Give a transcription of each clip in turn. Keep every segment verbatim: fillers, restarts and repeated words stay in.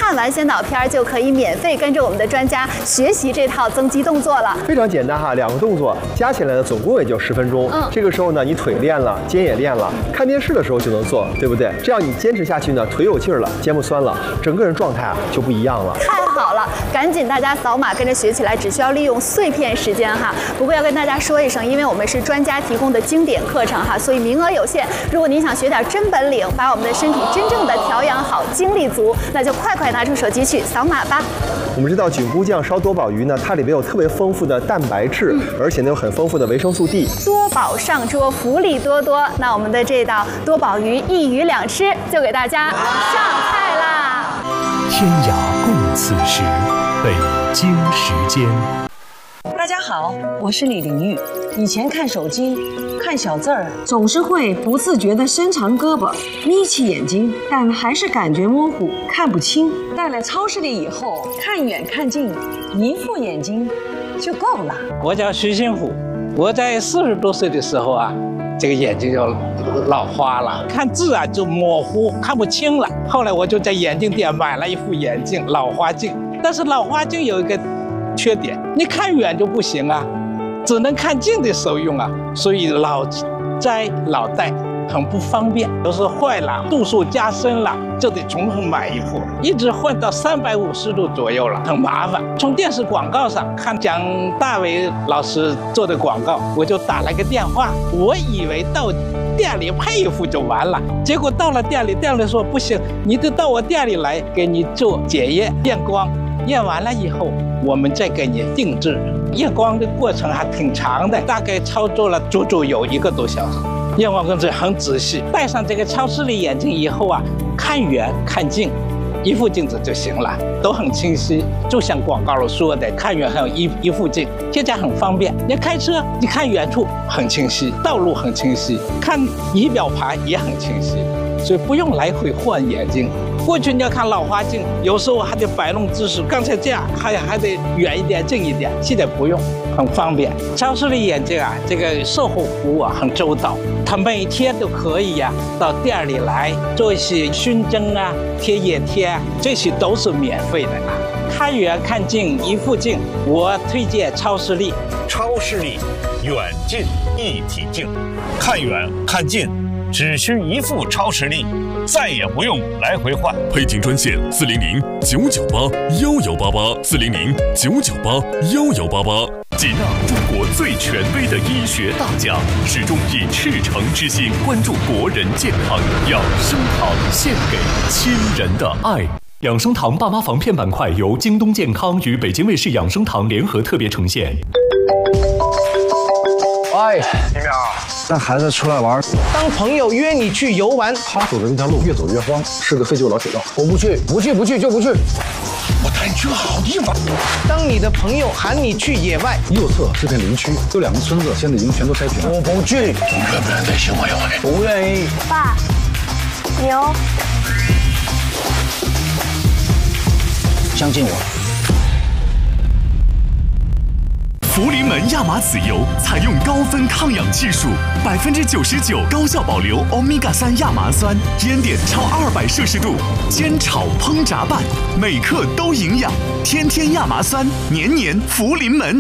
看完先导片就可以免费跟着我们的专家学习这套增肌动作了。 非常简单哈，两个动作加起来呢，总共也就十分钟。嗯，这个时候呢，你腿练了，肩也练了，看电视的时候就能做，对不对？这样你坚持下去呢，腿有劲儿了，肩不酸了，整个人状态啊就不一样了。 太好了，赶紧大家扫码跟着学起来，只需要利用碎片时间哈。不过要跟大家说一声，因为我们是专家提供的经典课程哈，所以名额有限。如果您想学点真本领，把我们的身体真正的调养好，精力足，那就快快拿出手机去扫码吧。 我们知道菌菇酱烧多宝鱼呢，它里面有特别丰富的蛋白质，嗯、而且呢有很丰富的维生素 D。 多宝上桌，福利多多。那我们的这道多宝鱼一鱼两吃，就给大家上菜啦！ 天涯共此时，北京时间。 大家好，我是李玲玉。以前看手机，看小字儿，总是会不自觉地伸长胳膊，眯起眼睛，但还是感觉模糊，看不清。到了超市里以后，看远看近，一副眼睛就够了。 我叫徐新虎，我在四十多岁的时候啊，这个眼睛就老花了，看字啊就模糊，看不清了。后来我就在眼镜店买了一副眼镜，老花镜。但是老花镜有一个缺点，你看远就不行啊，只能看近的时候用啊，所以老摘老戴很不方便。有时候坏了，度数加深了，就得重新买一副，一直换到三百五十度左右了，很麻烦。从电视广告上看蒋大为老师做的广告，我就打了个电话，我以为到店里配一副就完了，结果到了店里，店里说不行，你得到我店里来给你做检验验光。验完了以后，我们再给你定制。验光的过程还挺长的，大概操作了足足有一个多小时。验光工作很仔细。戴上这个超视力眼镜以后啊，看远看近，一副镜子就行了，都很清晰。就像广告里说的，看远还有一一副镜，现在很方便。你开车，你看远处很清晰，道路很清晰，看仪表盘也很清晰，所以不用来回换眼镜。过去你要看老花镜，有时候还得摆弄姿势，刚才这样还还得远一点、近一点，现在不用，很方便。超视力眼镜啊，这个售后服务啊很周到，他每天都可以呀、啊、到店里来做一些熏蒸啊、贴眼贴啊，这些都是免费的啊。看远看近一副镜，我推荐超视力。 超视力，远近一体镜，看远看近，只需一副超视力。再也不用来回换。 配镜专线四零零九九八幺幺八八四零零九九八幺幺八八。吉纳，中国最权威的医学大家，始终以赤诚之心关注国人健康。养生堂献给亲人的爱。养生堂爸妈防骗板块由京东健康与北京卫视养生堂联合特别呈现。 哎， 李淼， 带孩子出来玩， 当朋友约你去游玩， 他走的那条路越走越荒，是个废旧老铁道。 我不去，不去，不去就不去。 我带你去个好地方。 当你的朋友喊你去野外， 右侧是片林区，有两个村子，现在已经全都拆平了。 我不去。 你愿不愿意带新朋友来？ 不愿意。 爸，牛。 相信我。 福临门亚麻籽油采用高分抗氧技术，百分之九十九高效保留欧米伽三亚麻酸，烟点超二百摄氏度，煎炒烹炸拌，每克都营养。天天亚麻酸，年年福临门。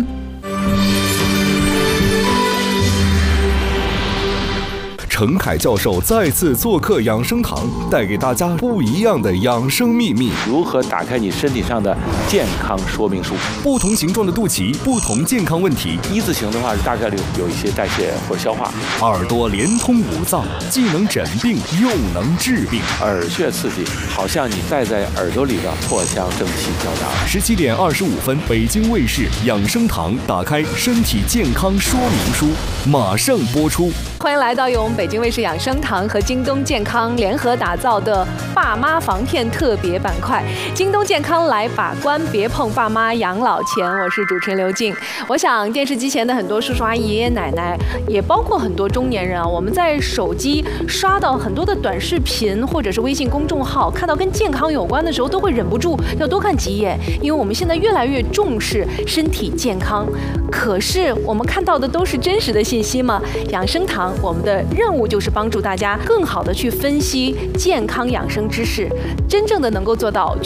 陈凯教授再次做客养生堂，带给大家不一样的养生秘密。 如何打开你身体上的健康说明书？ 不同形状的肚脐，不同健康问题。 一字形的话，大概率有一些代谢或者消化。 耳朵连通五脏，既能诊病又能治病。 耳穴刺激，好像你戴在耳朵里的藿香正气交杂。 十七点二十五分，北京卫视养生堂打开身体健康说明书，马上播出。 欢迎来到由我们北京卫视养生堂和京东健康联合打造的爸妈防骗特别板块。京东健康来把关，别碰爸妈养老钱。我是主持人刘静。我想电视机前的很多叔叔阿姨、爷爷奶奶，也包括很多中年人啊，我们在手机刷到很多的短视频或者是微信公众号，看到跟健康有关的时候，都会忍不住要多看几眼，因为我们现在越来越重视身体健康。可是我们看到的都是真实的信息吗？养生堂我们的任务就是帮助大家更好的去分析健康养生知识，真正的能够做到